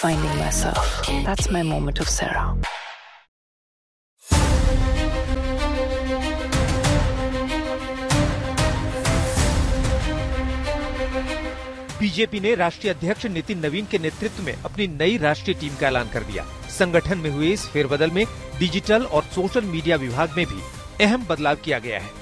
finding myself. That's my moment of Sarah. BJP ने राष्ट्रीय अध्यक्ष नितिन नवीन के नेतृत्व में अपनी नई राष्ट्रीय टीम का ऐलान कर दिया। संगठन में हुए इस फेरबदल में डिजिटल और सोशल मीडिया विभाग में भी अहम बदलाव किया गया है।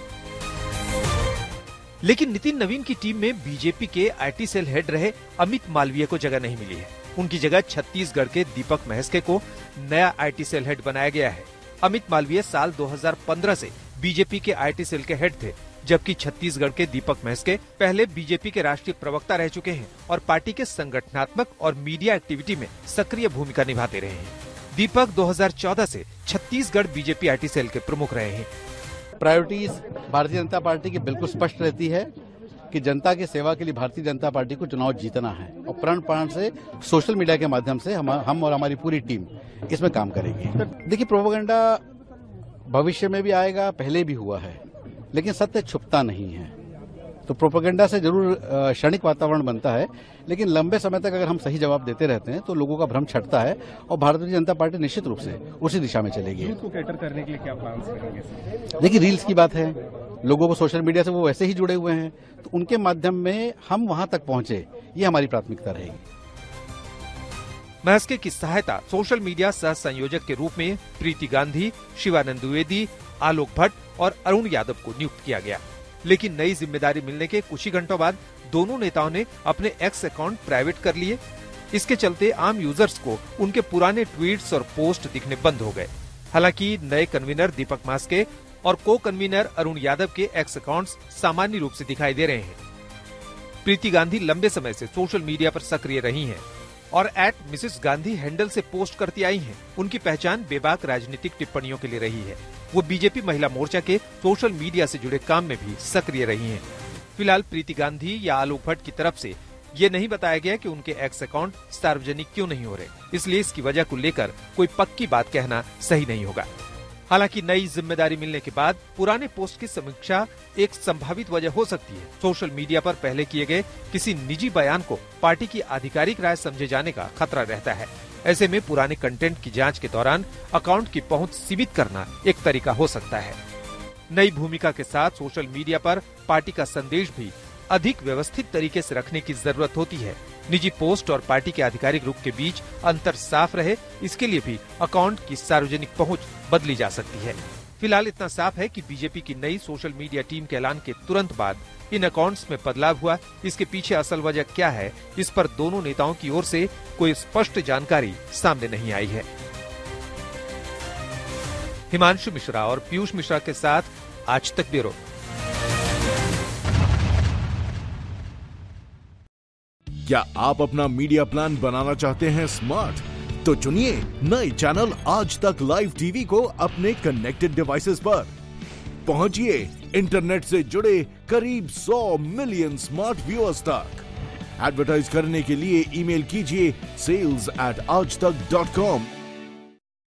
लेकिन नितिन नवीन की टीम में बीजेपी के आईटी सेल हेड रहे अमित मालवीय को जगह नहीं मिली है। उनकी जगह छत्तीसगढ़ के दीपक महस्के को नया आईटी सेल हेड बनाया गया है। अमित मालवीय साल 2015 से बीजेपी के आईटी सेल के हेड थे, जबकि छत्तीसगढ़ के दीपक महस्के पहले बीजेपी के राष्ट्रीय प्रवक्ता रह चुके हैं और पार्टी के संगठनात्मक और मीडिया एक्टिविटी में सक्रिय भूमिका निभाते रहे हैं। दीपक 2014 से छत्तीसगढ़ बीजेपी आईटी सेल के प्रमुख रहे हैं। प्रायोरिटीज भारतीय जनता पार्टी की बिल्कुल स्पष्ट रहती है कि जनता की सेवा के लिए भारतीय जनता पार्टी को चुनाव जीतना है और प्रण प्राण से सोशल मीडिया के माध्यम से हम और हमारी पूरी टीम इसमें काम करेगी। देखिए, प्रोपेगेंडा भविष्य में भी आएगा, पहले भी हुआ है, लेकिन सत्य छुपता नहीं है। तो प्रोपेगेंडा से जरूर क्षणिक वातावरण बनता है, लेकिन लंबे समय तक अगर हम सही जवाब देते रहते हैं तो लोगों का भ्रम छटता है और भारतीय जनता पार्टी निश्चित रूप से उसी दिशा में चलेगी। यूथ को कैटर करने के लिए क्या प्लान करेंगे? देखिए, रील्स की बात है, लोगों को सोशल मीडिया से वो वैसे ही जुड़े हुए हैं, तो उनके माध्यम में हम वहां तक पहुंचे, ये हमारी प्राथमिकता रहेगी। महस्के की सहायता सोशल मीडिया सह संयोजक के रूप में प्रीति गांधी, शिवानंद द्विवेदी, आलोक भट्ट और अरुण यादव को नियुक्त किया गया। लेकिन नई जिम्मेदारी मिलने के कुछ ही घंटों बाद दोनों नेताओं ने अपने एक्स अकाउंट प्राइवेट कर लिए। इसके चलते आम यूजर्स को उनके पुराने ट्वीट्स और पोस्ट दिखने बंद हो गए। हालांकि नए कन्वीनर दीपक महस्के और को कन्वीनर अरुण यादव के एक्स अकाउंट्स सामान्य रूप से दिखाई दे रहे हैं। प्रीति गांधी लंबे समय से सोशल मीडिया पर सक्रिय रही हैं और @मिसेस गांधी हैंडल से पोस्ट करती आई हैं। उनकी पहचान बेबाक राजनीतिक टिप्पणियों के लिए रही है। वो बीजेपी महिला मोर्चा के सोशल मीडिया से जुड़े काम में भी सक्रिय रही हैं। फिलहाल प्रीति गांधी या आलोक भट्ट की तरफ से ये नहीं बताया गया कि उनके एक्स अकाउंट सार्वजनिक क्यों नहीं हो रहे, इसलिए इसकी वजह को लेकर कोई पक्की बात कहना सही नहीं होगा। हालांकि नई जिम्मेदारी मिलने के बाद पुराने पोस्ट की समीक्षा एक संभावित वजह हो सकती है। सोशल मीडिया पर पहले किए गए किसी निजी बयान को पार्टी की आधिकारिक राय समझे जाने का खतरा रहता है। ऐसे में पुराने कंटेंट की जांच के दौरान अकाउंट की पहुंच सीमित करना एक तरीका हो सकता है। नई भूमिका के साथ सोशल मीडिया पर पार्टी का संदेश भी अधिक व्यवस्थित तरीके से रखने की जरूरत होती है। निजी पोस्ट और पार्टी के आधिकारिक रुख के बीच अंतर साफ रहे, इसके लिए भी अकाउंट की सार्वजनिक पहुंच बदली जा सकती है। फिलहाल इतना साफ है कि बीजेपी की नई सोशल मीडिया टीम के ऐलान के तुरंत बाद इन अकाउंट्स में बदलाव हुआ। इसके पीछे असल वजह क्या है, इस पर दोनों नेताओं की ओर से कोई स्पष्ट जानकारी सामने नहीं आई है। हिमांशु मिश्रा और पीयूष मिश्रा के साथ आज तक ब्यूरो। क्या आप अपना मीडिया प्लान बनाना चाहते हैं स्मार्ट? तो चुनिए नए चैनल आज तक लाइव टीवी को अपने कनेक्टेड डिवाइसेस पर। पहुंचिए इंटरनेट से जुड़े करीब 100 मिलियन स्मार्ट व्यूअर्स तक। एडवर्टाइज करने के लिए ईमेल कीजिए sales@aajtak.com